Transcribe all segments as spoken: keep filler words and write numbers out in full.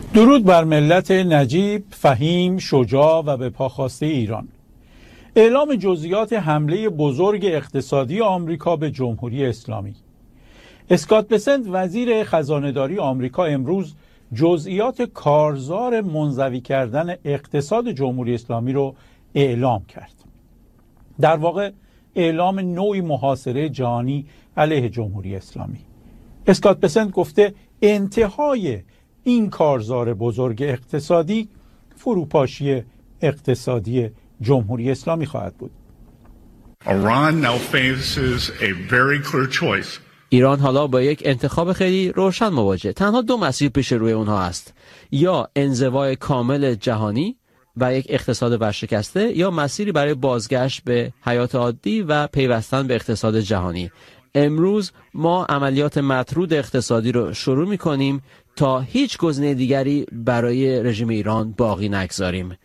درود بر ملت نجیب، فهیم، شجاع و به پا خواسته ایران. اعلام جزئیات حمله بزرگ اقتصادی آمریکا به جمهوری اسلامی. اسکات بسنت وزیر خزانه‌داری آمریکا امروز جزئیات کارزار منزوی کردن اقتصاد جمهوری اسلامی رو اعلام کرد. در واقع اعلام نوعی محاصره جهانی علیه جمهوری اسلامی. اسکات بسنت گفته انتهای این کارزار بزرگ اقتصادی فروپاشی اقتصادی جمهوری اسلامی خواهد بود. Iran now faces a very clear choice. ایران حالا با یک انتخاب خیلی روشن مواجه. تنها دو مسیر پیش روی اونها است: یا انزوای کامل جهانی و یک اقتصاد ورشکسته، یا مسیری برای بازگشت به حیات عادی و پیوستن به اقتصاد جهانی. امروز ما عملیات مطرود اقتصادی رو شروع می‌کنیم تا هیچ گزینه دیگری برای رژیم ایران باقی نگذاریم.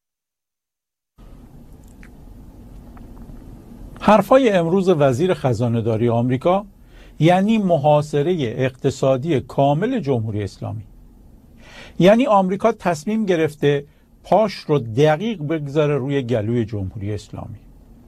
حرفای امروز وزیر خزانه‌داری آمریکا یعنی محاصره اقتصادی کامل جمهوری اسلامی. یعنی آمریکا تصمیم گرفته پاش رو دقیق بگذاره روی گلوی جمهوری اسلامی.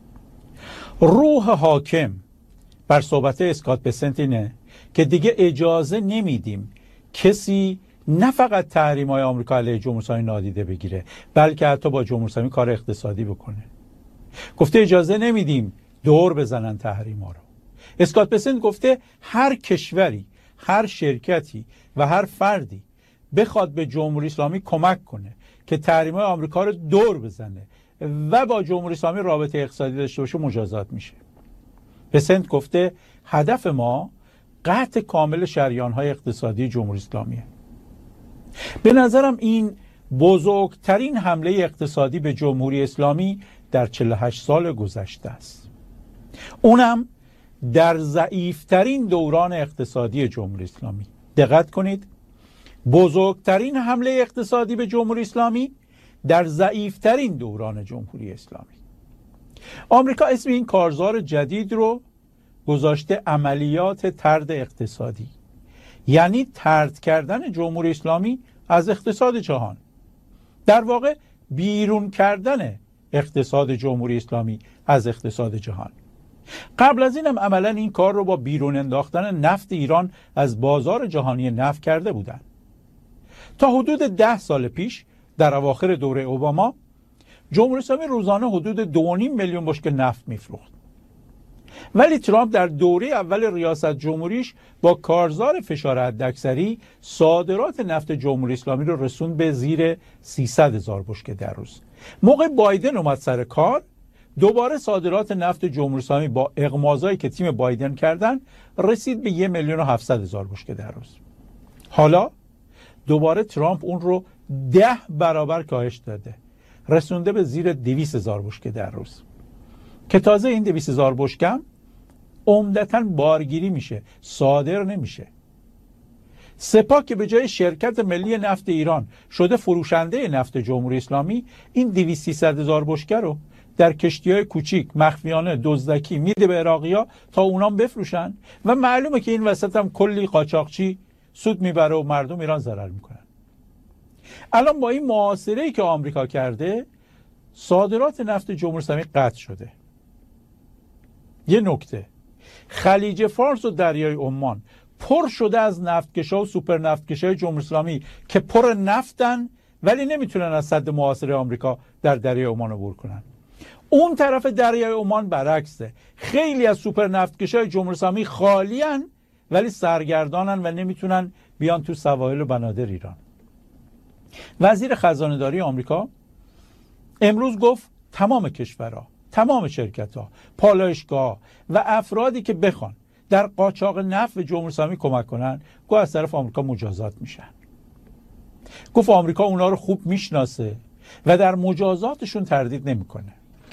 روح حاکم بر صحبت اسکات بسنت اینه که دیگه اجازه نمیدیم کسی نه فقط تحریم‌های آمریکا علیه جمهوری اسلامی نادیده بگیره، بلکه حتی با جمهوری اسلامی کار اقتصادی بکنه. گفته اجازه نمیدیم دور بزنن تحریم‌ها رو. اسکات بسنت گفته هر کشوری، هر شرکتی و هر فردی بخواد به جمهوری اسلامی کمک کنه که تحریم‌های آمریکا رو دور بزنه و با جمهوری اسلامی رابطه اقتصادی داشته باشه مجازات میشه. بسنت گفته هدف ما قطع کامل شریان‌های اقتصادی جمهوری اسلامیه. به نظرم این بزرگترین حمله اقتصادی به جمهوری اسلامی در چهل و هشت سال گذشته است. اونم در ضعیفترین دوران اقتصادی جمهوری اسلامی. دقت کنید، بزرگترین حمله اقتصادی به جمهوری اسلامی در ضعیفترین دوران جمهوری اسلامی. آمریکا اسم این کارزار جدید رو گذاشته عملیات طرد اقتصادی، یعنی طرد کردن جمهوری اسلامی از اقتصاد جهان. در واقع بیرون کردن اقتصاد جمهوری اسلامی از اقتصاد جهان. قبل از اینم عملا این کار رو با بیرون انداختن نفت ایران از بازار جهانی نفت کرده بودند. تا حدود ده سال پیش در اواخر دوره اوباما جمهوری اسلامی روزانه حدود دو و نیم میلیون بشکه نفت میفروخت. ولی ترامپ در دوره اول ریاست جمهوریش با کارزار فشار حداکثری صادرات نفت جمهوری اسلامی رو رسوند به زیر سیصد هزار بشکه در روز. موقع بایدن اومد سر کار، دوباره صادرات نفت جمهوری اسلامی با اغماضایی که تیم بایدن کردن رسید به یک میلیون و هفتصد هزار بشکه در روز. حالا دوباره ترامپ اون رو ده برابر کاهش داده، رسونده به زیر دویست هزار بشکه در روز، که تازه این دویست هزار بشکه عمدتاً بارگیری میشه، صادر نمیشه. سپاه که به جای شرکت ملی نفت ایران شده فروشنده نفت جمهوری اسلامی، این دویست سیصد هزار بشکه رو در کشتی‌های کوچیک مخفیانه دزدکی میده به عراقی‌ها تا اونام بفروشن و معلومه که این وسط هم کلی قاچاقچی سود میبره و مردم ایران ضرر میکنن. الان با این محاصره‌ای که آمریکا کرده صادرات نفت جمهوری اسلامی قطع شده. یه نکته، خلیج فارس و دریای عمان پر شده از نفتکشا و سوپر نفتکشای جمهوری اسلامی که پر نفتن ولی نمیتونن از سد محاصره آمریکا در دریای عمان عبور کنن. اون طرف دریای عمان برعکسه، خیلی از سوپر نفتکشای جمهوری اسلامی خالیان ولی سرگردانن و نمیتونن بیان تو سواحل و بنادر ایران. وزیر خزانه‌داری آمریکا امروز گفت تمام کشورها، تمام شرکت‌ها، پالایشگاه و افرادی که بخوان در قاچاق نفت به جمهوری اسلامی کمک کنن، گفت از طرف آمریکا مجازات میشن. گفت آمریکا اونا رو خوب میشناسه و در مجازاتشون تردید نمیکنه.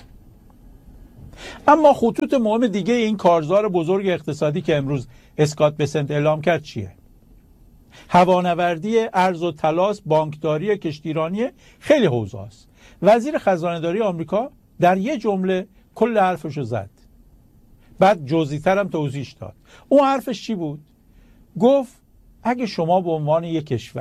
اما خطوط مهم دیگه این کارزار بزرگ اقتصادی که امروز اسکات بسنت اعلام کرد چیه؟ هوانوردی، ارز و تلاس، بانکداری، کشتیرانی، خیلی حوزه‌است. وزیر خزانه‌داری آمریکا در یه جمله کل حرفشو زد. بعد جزئی‌تر هم توضیح داد. اون حرفش چی بود؟ گفت اگه شما به عنوان یک کشور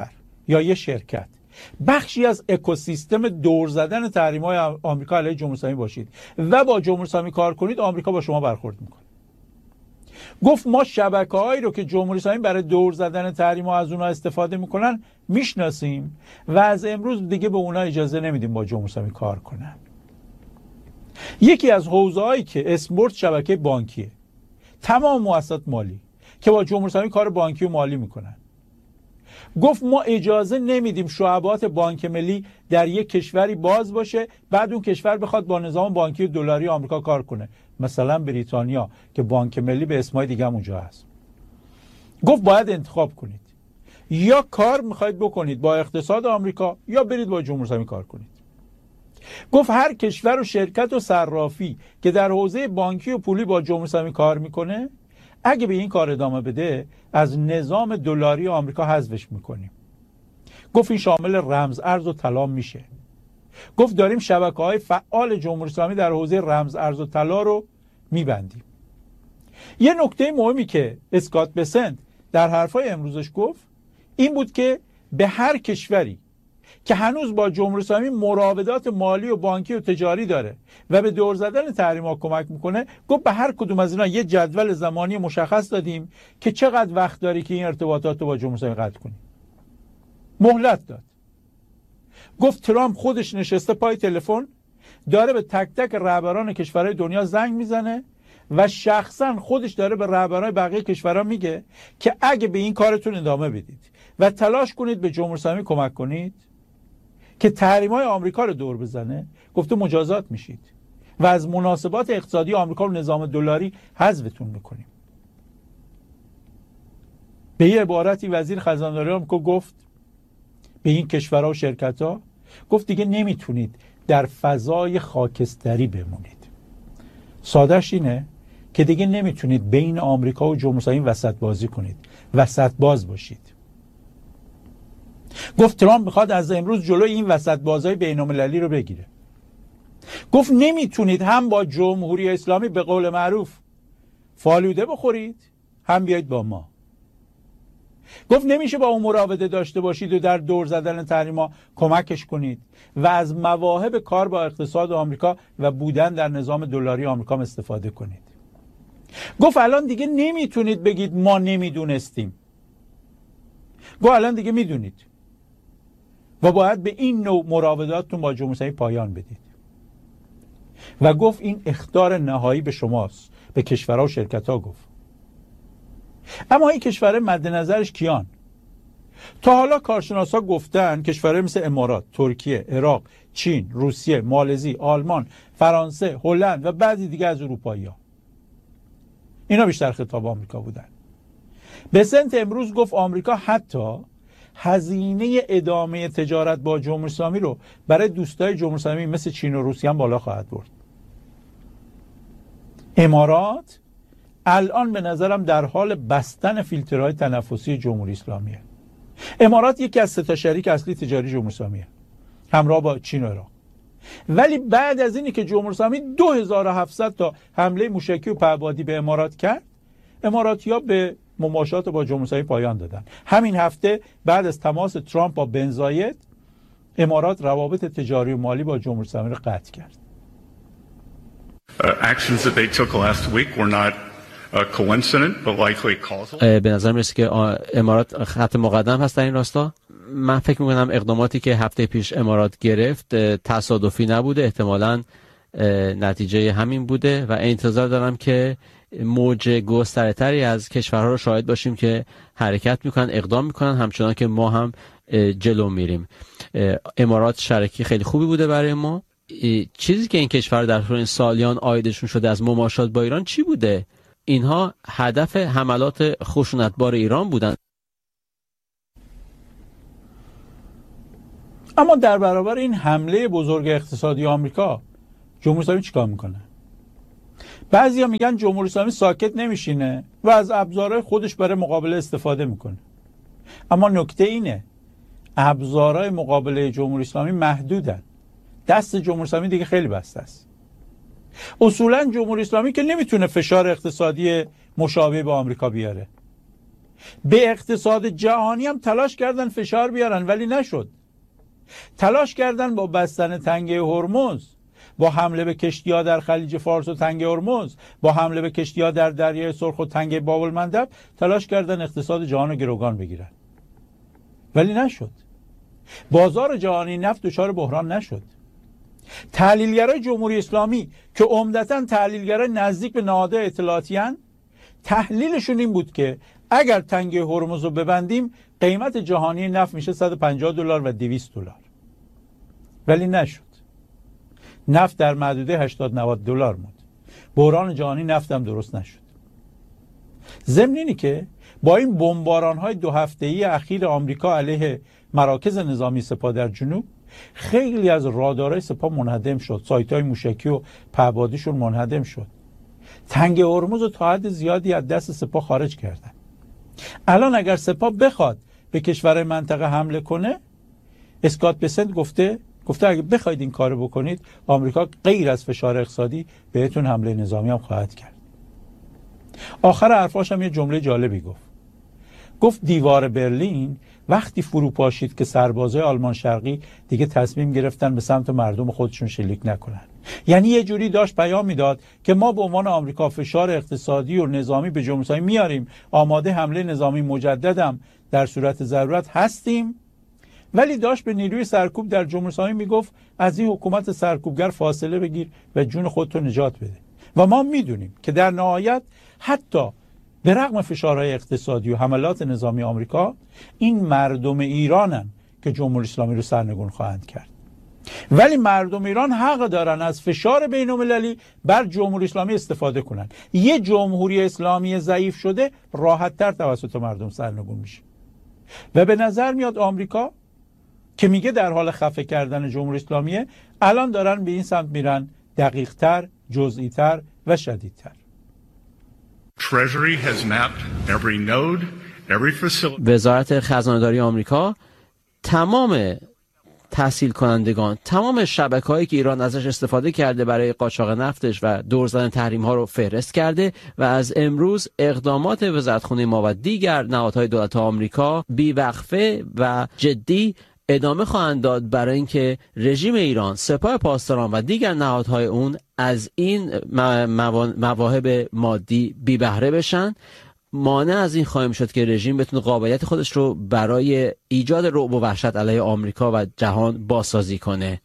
یا یه شرکت بخشی از اکوسیستم دور زدن تحریم‌های آمریکا علیه جمهوری اسلامی باشید و با جمهوری اسلامی کار کنید، آمریکا با شما برخورد میکنه. گفت ما شبکه‌هایی رو که جمهوری اسلامی برای دور زدن تحریم‌ها از اونها استفاده میکنن میشناسیم و از امروز دیگه به اونها اجازه نمیدیم با جمهوری اسلامی کار کنن. یکی از حوزه‌هایی که اسمبرد شبکه بانکیه، تمام مؤسسات مالی که با جمهوری اسلامی کار بانکی و مالی میکنن. گفت ما اجازه نمیدیم شعبات بانک ملی در یک کشوری باز باشه بعد اون کشور بخواد با نظام بانکی دلاری آمریکا کار کنه، مثلا بریتانیا که بانک ملی به اسمای دیگه هم اونجا هست. گفت باید انتخاب کنید، یا کار میخواید بکنید با اقتصاد آمریکا یا برید با جمهوری اسلامی کار کنید. گفت هر کشور و شرکت و صرافی که در حوزه بانکی و پولی با جمهوری اسلامی کار میکنه اگه به این کار ادامه بده از نظام دلاری آمریکا حذفش میکنیم. گفت این شامل رمز ارز و طلا میشه. گفت داریم شبکه‌های فعال جمهوری اسلامی در حوزه رمز ارز و طلا رو میبندیم. یه نکته مهمی که اسکات بسنت در حرفای امروزش گفت این بود که به هر کشوری که هنوز با جمهوری اسلامی مراودات مالی و بانکی و تجاری داره و به دور زدن تحریم‌ها کمک میکنه، گفت به هر کدوم از اینا یه جدول زمانی مشخص دادیم که چقدر وقت داری که این ارتباطات رو با جمهوری اسلامی قطع کنی. مهلت داد. گفت ترامپ خودش نشسته پای تلفن داره به تک تک رهبران کشورهای دنیا زنگ میزنه و شخصا خودش داره به رهبران بقیه کشورها میگه که اگه به این کارتون ادامه بدید و تلاش کنید به جمهوری اسلامی کمک کنید که تحریم‌های آمریکا رو دور بزنه، گفته مجازات میشید و از مناسبات اقتصادی آمریکا و نظام دلاری حذفتون میکنیم. به یه عبارتی وزیر خزانه‌داری آمریکا گفت به این کشورها و شرکت‌ها، گفت دیگه نمیتونید در فضای خاکستری بمونید. سادهش اینه که دیگه نمیتونید بین آمریکا و جمهوری اسلامی وسط بازی کنید، وسط باز باشید. گفت ترامپ میخواد از امروز جلوی این وسط بازای بین‌المللی رو بگیره. گفت نمیتونید هم با جمهوری اسلامی به قول معروف فالوده بخورید هم بیایید با ما. گفت نمیشه با اون مراوده داشته باشید و در دور زدن تحریم‌ها کمکش کنید و از مواهب کار با اقتصاد آمریکا و بودن در نظام دلاری آمریکا استفاده کنید. گفت الان دیگه نمیتونید بگید ما نمیدونستیم. گفت الان دیگه میدونید و باید به این نوع مراوداتتون با جمهوری اسلامی پایان بدید. و گفت این اخطار نهایی به شماست، به کشورها و شرکت‌ها گفت. اما این کشورهای مد نظرش کیان؟ تا حالا کارشناسا گفتن کشورهای مثل امارات، ترکیه، عراق، چین، روسیه، مالزی، آلمان، فرانسه، هلند و بعضی دیگه از اروپایی‌ها. اینا بیشتر خطاب آمریکا بودن. بسنت امروز گفت آمریکا حتی هزینه ادامه تجارت با جمهوری اسلامی رو برای دوستای جمهوری اسلامی مثل چین و روسیه هم بالا خواهد برد. امارات الان به نظرم در حال بستن فیلترهای تنفسی جمهوری اسلامیه. امارات یکی از سه تا شریک اصلی تجاری جمهوری اسلامیه همراه با چین و عراق. ولی بعد از اینی که جمهوری اسلامی دو هزار و هفتصد تا حمله موشکی و پهپادی به امارات کرد، اماراتی‌ها به مماشات با جمهوری اسلامی پایان دادن. همین هفته بعد از تماس ترامپ با بن زاید، امارات روابط تجاری و مالی با جمهوری اسلامی را قطع کرد. Actions that they took last week were not coincident but likely causal. به نظر میرسه که امارات خط مقدم هست در این راستا. من فکر میکنم اقداماتی که هفته پیش امارات گرفت تصادفی نبوده، احتمالاً نتیجه همین بوده و انتظار دارم که موج گستره‌تری از کشورها رو شاهد باشیم که حرکت میکنن، اقدام میکنن، همچنان که ما هم جلو میریم. امارات شریکی خیلی خوبی بوده برای ما. چیزی که این کشور در طول این سالیان عایدشون شده از مماشات با ایران چی بوده؟ اینها هدف حملات خشونتبار ایران بودن. اما در برابر این حمله بزرگ اقتصادی آمریکا جمهوری اسلامی چیکار میکنه؟ بعضیا میگن جمهوری اسلامی ساکت نمیشینه و از ابزارهای خودش برای مقابله استفاده میکنه. اما نکته اینه ابزارهای مقابله جمهوری اسلامی محدودن. دست جمهوری اسلامی دیگه خیلی بسته است. اصولا جمهوری اسلامی که نمیتونه فشار اقتصادی مشابه به آمریکا بیاره. به اقتصاد جهانی هم تلاش کردن فشار بیارن ولی نشد. تلاش کردن با بستن تنگه هرمز، با حمله به کشتی‌ها در خلیج فارس و تنگه هرمز، با حمله به کشتی‌ها در دریای سرخ و تنگه باب المندب، تلاش کردن اقتصاد جهان رو گروگان بگیرن ولی نشد. بازار جهانی نفت دچار بحران نشد. تحلیلگرای جمهوری اسلامی که عمدتاً تحلیلگرای نزدیک به نهادهای اطلاعاتی هستند، تحلیلشون این بود که اگر تنگه هرمز رو ببندیم قیمت جهانی نفت میشه صد و پنجاه دلار و دویست دلار، ولی نشد. نفت در محدوده هشتاد نود دلار موند. بحران جهانی نفت هم درست نشد. ضمن اینی که با این بمباران‌های دو هفته‌ای اخیر آمریکا علیه مراکز نظامی سپاه در جنوب، خیلی از رادارهای سپاه منهدم شد، سایت‌های موشکی و پهپادیشون منهدم شد. تنگه هرمز رو تا حد زیادی از دست سپاه خارج کردن. الان اگر سپاه بخواد به کشور منطقه حمله کنه، اسکات بسنت گفته گفته اگه بخواید این کارو بکنید، آمریکا غیر از فشار اقتصادی بهتون حمله نظامی هم خواهد کرد. آخر حرفاش هم یه جمله جالبی گفت. گفت دیوار برلین وقتی فرو پاشید که سربازای آلمان شرقی دیگه تصمیم گرفتن به سمت مردم خودشون شلیک نکنن. یعنی یه جوری داشت پیام میداد که ما به عنوان آمریکا فشار اقتصادی و نظامی به جمهوری اسلامی میاریم، آماده حمله نظامی مجددم در صورت ضرورت هستیم، ولی داشت به نیروی سرکوب در جمهوری اسلامی میگفت از این حکومت سرکوبگر فاصله بگیر و جون خودتو نجات بده. و ما میدونیم که در نهایت حتی به رغم فشارهای اقتصادی و حملات نظامی آمریکا، این مردم ایرانن که جمهوری اسلامی رو سرنگون خواهند کرد. ولی مردم ایران حق دارن از فشار بین‌المللی بر جمهوری اسلامی استفاده کنن. یه جمهوری اسلامی ضعیف شده راحت‌تر توسط مردم سرنگون میشه. و به نظر میاد آمریکا که میگه در حال خفه کردن جمهوری اسلامیه، الان دارن به این سمت میرن، دقیق‌تر، جزئی‌تر و شدیدتر. Treasury has mapped every node, every facility. وزارت خزانه‌داری آمریکا تمام تحصیل کنندگان، تمام شبکه‌هایی که ایران ازش استفاده کرده برای قاچاق نفتش و دور زدن تحریم‌ها رو فهرست کرده و از امروز اقدامات وزارتخونه ما و دیگر نهادهای دولت آمریکا بی‌وقفه و جدی ادامه خواهند داد برای اینکه رژیم ایران، سپاه پاسداران و دیگر نهادهای اون از این مواهب مادی بی بهره بشن. مانع از این خواهیم شد که رژیم بتونه قابلیت خودش رو برای ایجاد رعب و وحشت علیه آمریکا و جهان بازسازی کنه.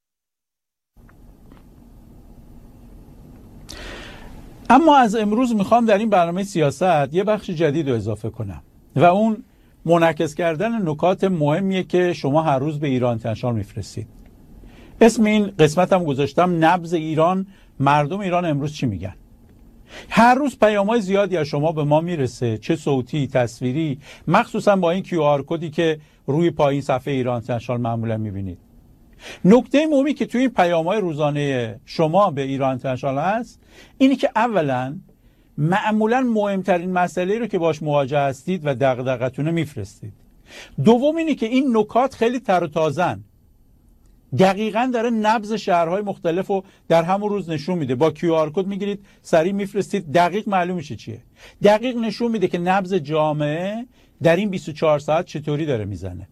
اما از امروز میخوام در این برنامه سیاست یه بخش جدید رو اضافه کنم و اون منعکس کردن نکات مهمیه که شما هر روز به ایران اینترنشنال میفرستید. اسم این قسمتم گذاشتم نبض ایران، مردم ایران امروز چی میگن. هر روز پیام‌های زیادی از شما به ما میرسه، چه صوتی، تصویری، مخصوصا با این کیو آر کدی که روی پایین صفحه ایران اینترنشنال معمولا میبینید. نکته مهمی که توی این پیام‌های روزانه شما به ایران اینترنشنال هست اینی که اولا معمولا مهمترین مسئله رو که باش مواجه هستید و دغدغتون میفرستید. دوم اینی که این نکات خیلی تر و تازن، دقیقاً داره نبض شهرهای مختلف رو در همون روز نشون میده. با کیو آر کد میگیرید، سریع میفرستید، دقیق معلوم میشه چیه. دقیق نشون میده که نبض جامعه در این بیست و چهار ساعت چطوری داره میزنه.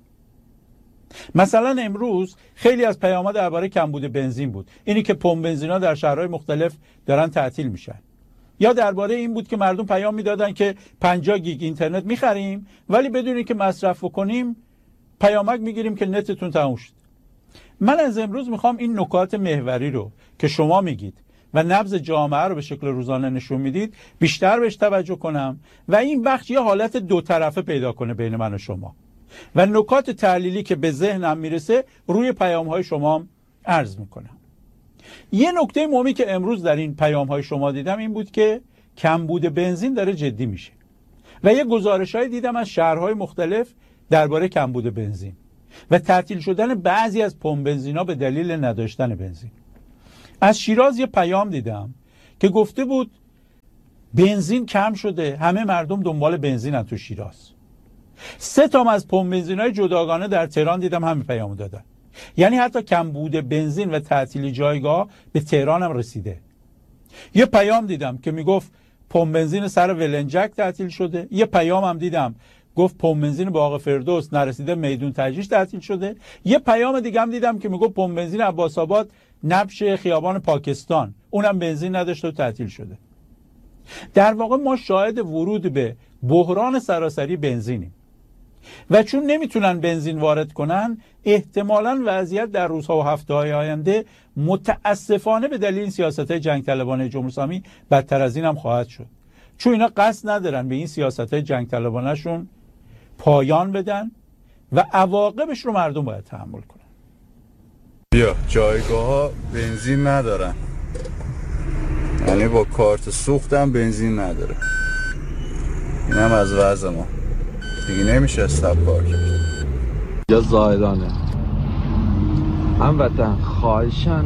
مثلا امروز خیلی از پیام‌ها درباره کمبود بنزین بود، اینی که پمپ بنزینا در شهرهای مختلف دارن تعطیل میشن. یا درباره این بود که مردم پیام میدادن که پنجاه گیگ اینترنت میخریم ولی بدون اینکه مصرف کنیم پیامک میگیریم که نتتون تموم شد. من از امروز میخوام این نکات محوری رو که شما میگید و نبض جامعه رو به شکل روزانه نشون میدید بیشتر بهش توجه کنم و این بخش یه حالت دو طرفه پیدا کنه بین من و شما و نکات تحلیلی که به ذهنم میرسه روی پیام‌های شما عرض میکنم. یه نکته مهمی که امروز در این پیام‌های شما دیدم این بود که کمبود بنزین داره جدی میشه و یه گزارش‌های دیدم از شهرهای مختلف درباره کمبود بنزین و تعطیل شدن بعضی از پمپ بنزینا به دلیل نداشتن بنزین. از شیراز یه پیام دیدم که گفته بود بنزین کم شده، همه مردم دنبال بنزینن تو شیراز. سه تا از پمپ بنزینای جداگانه در تهران دیدم همین پیامو دادن. یعنی حتی کمبود بنزین و تعطیل جایگاه به تهران هم رسیده. یه پیام دیدم که میگفت پمپ بنزین سر ولنجک تعطیل شده. یه پیام هم دیدم گفت پمپ بنزین باغ فردوس نرسیده میدون تجریش تعطیل شده. یه پیام دیگه هم دیدم که میگه پمپ بنزین عباس آباد نبش خیابان پاکستان اونم بنزین نداشته و تعطیل شده. در واقع ما شاهد ورود به بحران سراسری بنزینیم و چون نمیتونن بنزین وارد کنن احتمالاً وضعیت در روزها و هفته‌های آینده متاسفانه به دلیل این سیاست‌های جنگ طلبانه جمهوری اسلامی بدتر از این هم خواهد شد، چون اینا قصد ندارن به این سیاست‌های جنگ طلبانه‌شون پایان بدن و عواقبش رو مردم باید تحمل کنن. بیا جایگاه‌ها بنزین ندارن، یعنی با کارت سوختم بنزین نداره. اینم از وضع ما دیگه نمیشه استاپ کار کرد. یا زاهدانه هموطن خواهشن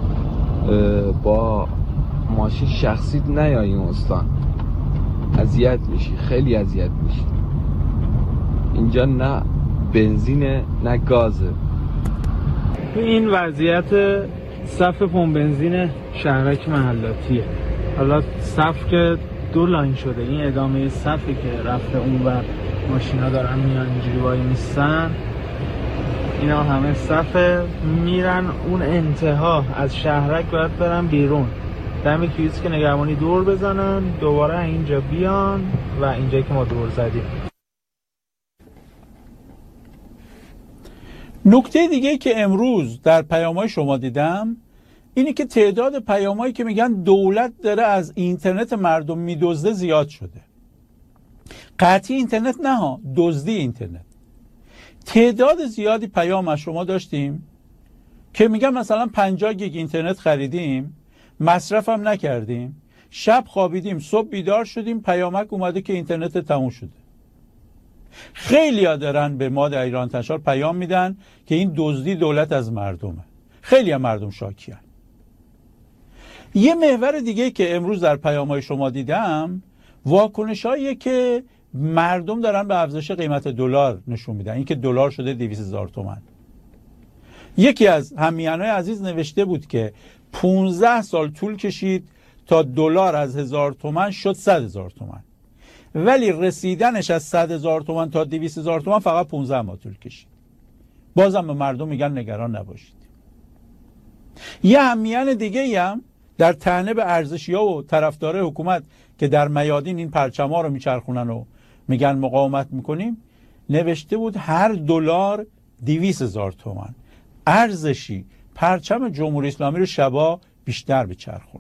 با ماشین شخصی نیایی این استان، اذیت میشی، خیلی اذیت میشی. اینجا نه بنزینه نه گازه. این وضعیت صف پمپ بنزین شهرک محلاتیه. حالا صف که دو لاین شده، این ادامه صفی که رفته اونور ماشینا دارن میان اینجوری وای میستن، اینا همه صف میرن اون انتها از شهرک باید برن بیرون، دم کیوسک نگهبانی دور بزنن دوباره اینجا بیان و اینجا که ما دور زدیم. نکته دیگه که امروز در پیام‌های شما دیدم اینی که تعداد پیام‌هایی که میگن دولت داره از اینترنت مردم میدزده زیاد شده. قطعی اینترنت نه ها، دزدی اینترنت. تعداد زیادی پیام از شما داشتیم که میگن مثلا پنجاه گیگ اینترنت خریدیم، مصرفم نکردیم، شب خوابیدیم صبح بیدار شدیم پیامک اومده که اینترنت تموم شده. خیلی ها دارن به ما در ایران تشار پیام میدن که این دزدی دولت از مردمه. خیلی هم مردم شاکیان. یه محور دیگه که امروز در پیام‌های شما دیدم واکنش‌هایی که مردم دارن به افزایش قیمت دلار نشون میدن، این که دلار شده دویست هزار تومان. یکی از همیهن‌های عزیز نوشته بود که پانزده سال طول کشید تا دلار از هزار تومان شد صد هزار تومان، ولی رسیدنش از صد هزار تومان تا دویست هزار تومان فقط پانزده ماه طول کشید. بازم به مردم میگن نگران نباشید. یه همیهن دیگه هم در طعنه به ارزشی‌ها و طرفدار حکومت که در میادین این پرچم‌ها رو میچرخونن و میگن مقاومت میکنیم نوشته بود هر دلار دویست هزار تومان ارزشی پرچم جمهوری اسلامی رو شبا بیشتر بچرخون.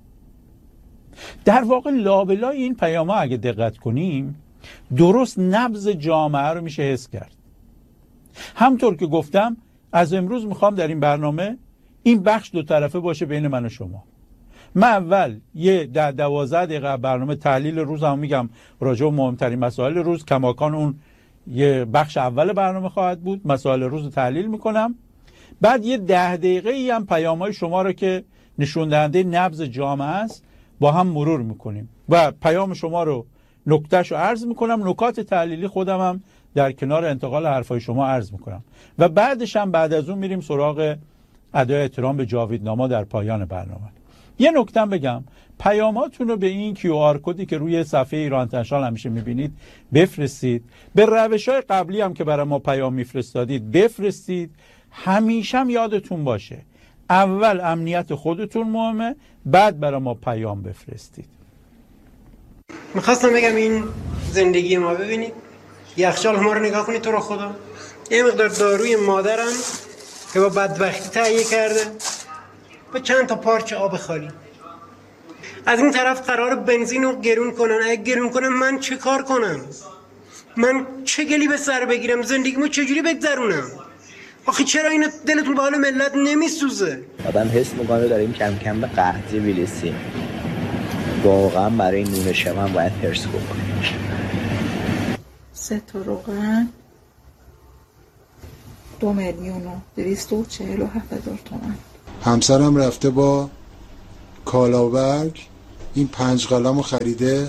در واقع لابلای این پیام‌ها اگه دقت کنیم درست نبض جامعه رو میشه حس کرد. همطور که گفتم از امروز میخوام در این برنامه این بخش دو طرفه باشه بین من و شما. من اول یه ده دوازده دقیقه برنامه تحلیل روز هم میگم راجع به مهمترین مسائل روز، کماکان اون یه بخش اول برنامه خواهد بود، مسائل روز رو تحلیل میکنم. بعد یه ده دقیقه ای هم پیام‌های شما رو که نشون دهنده نبض جامعه است با هم مرور میکنیم و پیام شما رو نکتهش رو عرض میکنم، نکات تحلیلی خودم هم در کنار انتقال حرفای شما عرض میکنم و بعدش هم بعد از اون میریم سراغ ادای احترام به جاویدنامه در پایان برنامه. یه نکته بگم، پیاماتون رو به این کیو آر کدی که روی صفحه ایران تنشال همیشه میبینید بفرستید. به روش‌های قبلی هم که برای ما پیام میفرستادید بفرستید. همیشه هم یادتون باشه اول امنیت خودتون مهمه، بعد برای ما پیام بفرستید. میخواستم بگم این زندگی ما ببینید، یخچال ما رو نگاه کنید تو رو خدا، یه مقدار داروی مادرم که با بدبختی تهیه کرده با چند تا پارچه آب خالی. از این طرف قرار بنزین رو گرون کنن. اگه گرون کنن من چه کار کنم؟ من چه گلی به سر بگیرم؟ زندگیمو چجوری بگذرونم؟ آخه چرا این دلتون به حال ملت نمیسوزه؟ آدم حس میکنه داریم کم کم به قحطی میرسیم. واقعا برای نون شمن باید حرص بکنیم. سه تا روغن دو میلیون و دویست و چهل و هفت هزار تومن. همسرم رفته با کالابرگ این پنج قلم رو خریده،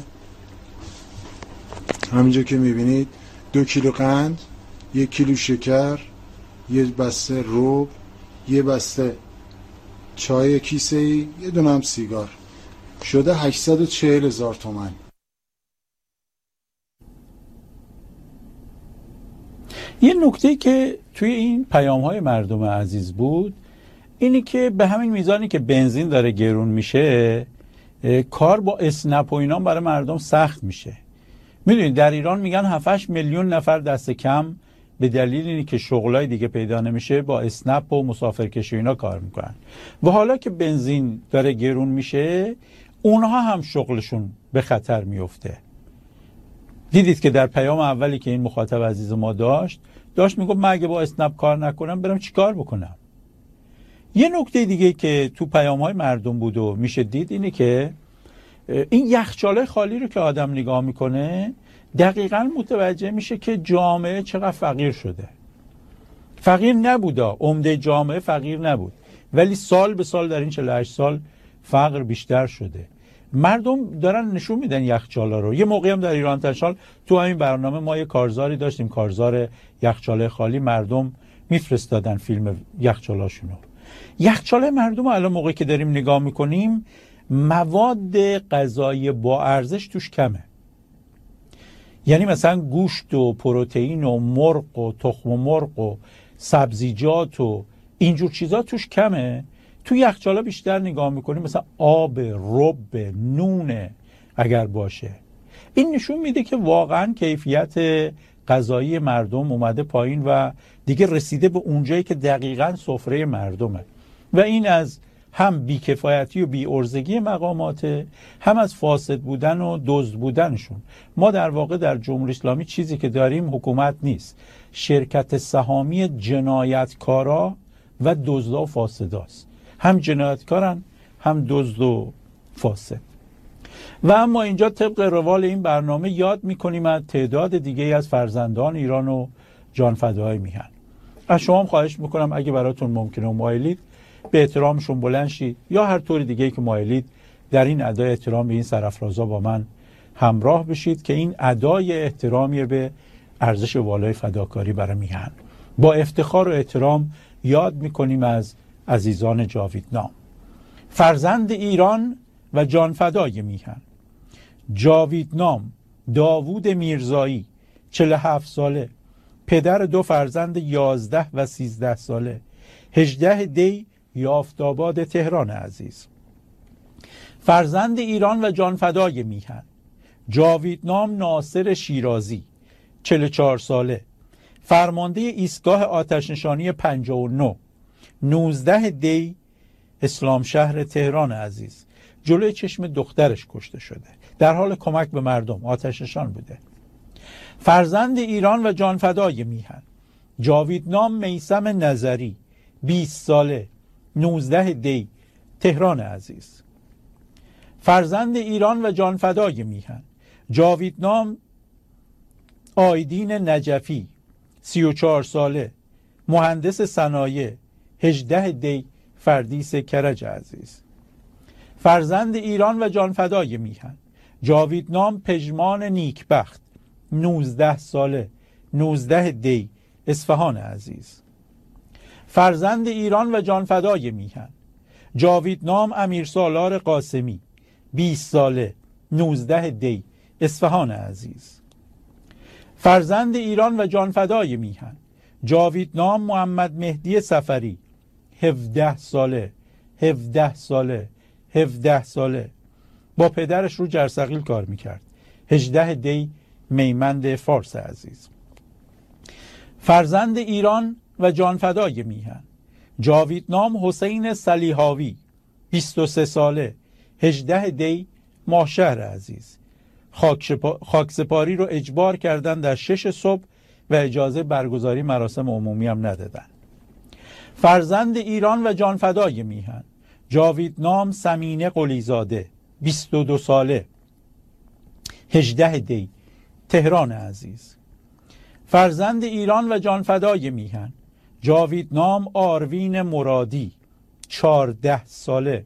همینجا که میبینید دو کیلو قند، یک کیلو شکر، یه بسته روب، یه بسته چای کیسه‌ای، یه دونه هم سیگار. شده هشتصد و چهل هزار تومان. یه نکته که توی این پیام‌های مردم عزیز بود اینی که به همین میزانی که بنزین داره گرون میشه کار با اسنپ و اینا برای مردم سخت میشه. میدونید در ایران میگن هفت هشت میلیون نفر دست کم به دلیل اینی که شغلای دیگه پیدا نمیشه با اسنپ و مسافرکشی اینا کار میکنن و حالا که بنزین داره گرون میشه اونها هم شغلشون به خطر میفته. دیدید که در پیام اولی که این مخاطب عزیز ما داشت داشت میگفت من اگه با اسنپ کار نکنم برم چی کار بکنم. یه نکته دیگه که تو پیام‌های مردم بود و میشه دید اینه که این یخچاله خالی رو که آدم نگاه میکنه دقیقاً متوجه میشه که جامعه چقدر فقیر شده. فقیر نبودا، عمده جامعه فقیر نبود، ولی سال به سال در این چهل و هشت سال فقر بیشتر شده. مردم دارن نشون میدن یخچالا رو. یه موقعی هم در ایران تشال تو همین برنامه ما یه کارزاری داشتیم، کارزار یخچاله خالی، مردم میفرستادن فیلم یخچالاشونو. یخچاله مردم الان موقعی که داریم نگاه میکنیم مواد غذایی با ارزش توش کمه. یعنی مثلا گوشت و پروتئین و مرغ و تخم مرغ و سبزیجات و اینجور چیزا توش کمه. تو یخچاله بیشتر نگاه میکنیم مثلا آب، رب، نون اگر باشه. این نشون میده که واقعا کیفیت غذایی مردم اومده پایین و دیگه رسیده به اونجایی که دقیقاً سفره مردمه و این از هم بیکفایتی و بی‌عرضگی مقاماته، هم از فاسد بودن و دزد بودنشون. ما در واقع در جمهوری اسلامی چیزی که داریم حکومت نیست، شرکت سهامی جنایتکارا و دزدا و فاسداست. هم جنایتکارن هم دزد و فاسد. و اما اینجا طبق روال این برنامه یاد میکنیم از تعداد دیگه از فرزندان ایران و جانفداهای میهن. از شما هم خواهش میکنم اگه براتون ممکنه و مایلید به احترامشون بلند شید یا هر طور دیگه که مایلید در این ادای احترام به این سرافرازا با من همراه بشید که این ادای احترامی به ارزش والای فداکاری برای میهن. با افتخار و احترام یاد میکنیم از عزیزان جاویدنام، فرزند ایران و جانفدای میهن. جاویدنام داوود میرزایی، چهل و هفت ساله، پدر دو فرزند یازده و سیزده ساله، هجده دی یافتاباد تهران عزیز. فرزند ایران و جانفدای میهن. جاویدنام ناصر شیرازی، چهل و چهار ساله، فرمانده ایستگاه آتشنشانی پنجاه و نه، نوزده دی اسلام شهر تهران عزیز. جلوی چشم دخترش کشته شده، در حال کمک به مردم، آتشنشان بوده. فرزند ایران و جانفدای میهن. جاویدنام میثم نظری، بیست ساله، نوزده دی تهران عزیز. فرزند ایران و جانفدای میهن. جاویدنام آیدین نجفی، سی و چهار ساله، مهندس صنایع، هجده دی فردیس کرج عزیز. فرزند ایران و جانفدای میهن. جاویدنام پژمان نیکبخت، نوزده ساله، نوزده دی اصفهان عزیز. فرزند ایران و جانفدای میهن. جاویدنام امیرسالار قاسمی، بیست ساله، نوزده دی اصفهان عزیز. فرزند ایران و جانفدای میهن. جاویدنام محمد مهدی سفری، هفده ساله، هفده ساله، هفده ساله، با پدرش رو جرثقیل کار میکرد، هجده دی میمند فارس عزیز. فرزند ایران و جانفدای میهن. جاویدنام حسین سلیحاوی، بیست و سه ساله، هجده دی ماهشهر عزیز. خاکسپاری رو اجبار کردن در شش صبح و اجازه برگزاری مراسم عمومی هم ندادن. فرزند ایران و جانفدای میهن. جاویدنام سمینه قلیزاده، بیست و دو ساله، هجده دی تهران عزیز. فرزند ایران و جانفدای میهن. جاویدنام آروین مرادی، چهارده ساله،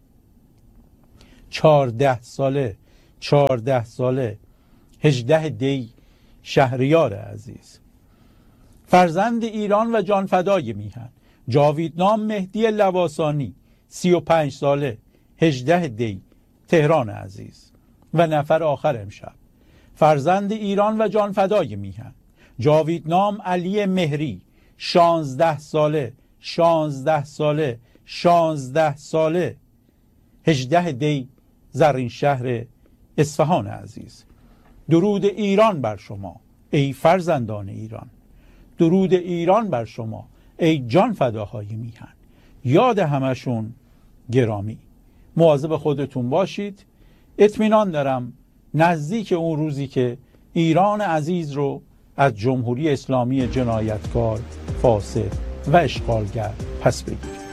چهارده ساله، چهارده ساله، هجده دی شهریار عزیز. فرزند ایران و جانفدای میهن. جاویدنام مهدی لواسانی، سی و پنج ساله، هجده دی تهران عزیز و نفر آخر امشب، فرزند ایران و جانفدای میهن، جاویدنام علی مهری، شانزده ساله شانزده ساله شانزده ساله، هجده دی، زرین شهر اصفهان عزیز. درود ایران بر شما ای فرزندان ایران، درود ایران بر شما ای جان فداهای میهن. یاد همشون گرامی. مواظب خودتون باشید. اطمینان دارم نزدیک اون روزی که ایران عزیز رو از جمهوری اسلامی جنایتکار، فاسد و اشغالگر پس بگیرید.